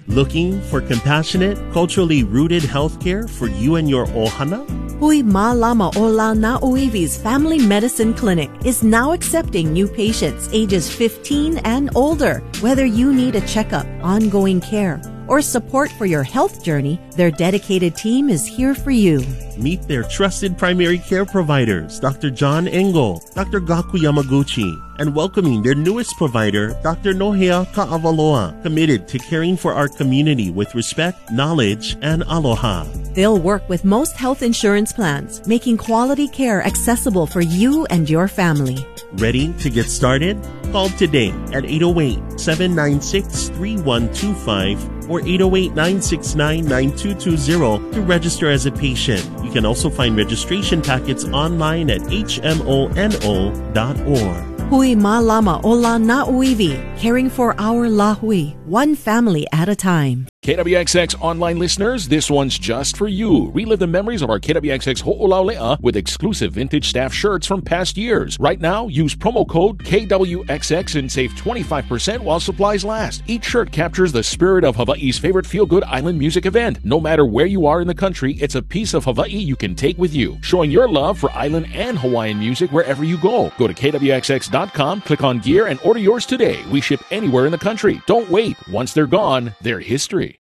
Looking for compassionate, culturally rooted healthcare for you and your ohana? Hui Malama Ola Nauivi's Family Medicine Clinic is now accepting new patients ages 15 and older. Whether you need a checkup, ongoing care, or support for your health journey, their dedicated team is here for you. Meet their trusted primary care providers, Dr. John Engel, Dr. Gaku Yamaguchi, and welcoming their newest provider, Dr. Nohea Kaavaloa, committed to caring for our community with respect, knowledge, and aloha. They'll work with most health insurance plans, making quality care accessible for you and your family. Ready to get started? Call today at 808-796-3125 or 808-969-9220 to register as a patient. You can also find registration packets online at hmono.org. Hui Malama Ola Nauivi, caring for our Lahui, one family at a time. KWXX online listeners, this one's just for you. Relive the memories of our KWXX Ho'olaulea with exclusive vintage staff shirts from past years. Right now, use promo code KWXX and save 25% while supplies last. Each shirt captures the spirit of Hawaii's favorite feel-good island music event. No matter where you are in the country, it's a piece of Hawaii you can take with you, showing your love for island and Hawaiian music wherever you go. Go to KWXX.com, click on gear, and order yours today. We ship anywhere in the country. Don't wait. Once they're gone, they're history.